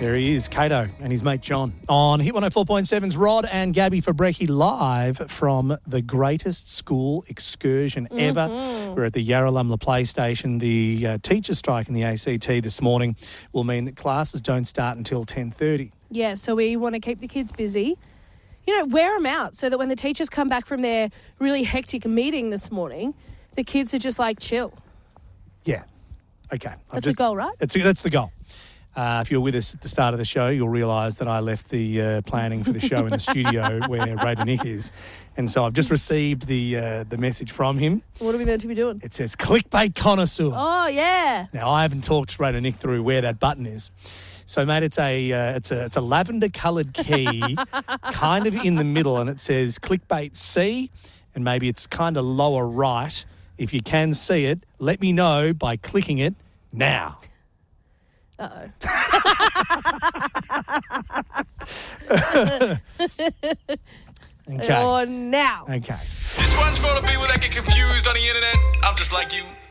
There he is, Cato and his mate John. On Hit 104.7's Rod and Gabby Fabrecki live from the greatest school excursion ever. We're at the Yarralumla Play Station. The teacher strike in the ACT this morning will mean that classes don't start until 10:30. Yeah, so we want to keep the kids busy. You know, wear them out so that when the teachers come back from their really hectic meeting this morning, the kids are just like, chill. Yeah. Okay. That's the goal, right? That's the goal. If you're with us at the start of the show, you'll realise that I left the planning for the show in the studio where Raider Nick is. And so I've just received the message from him. What are we meant to be doing? It says, clickbait connoisseur. Oh, yeah. Now, I haven't talked Raider Nick through where that button is. So, mate, it's a lavender-coloured key kind of in the middle, and it says clickbait C, and maybe it's kind of lower right. If you can see it, let me know by clicking it now. Uh-oh. Okay. Or now. Okay. This one's for all the people that get confused on the internet. I'm just like you.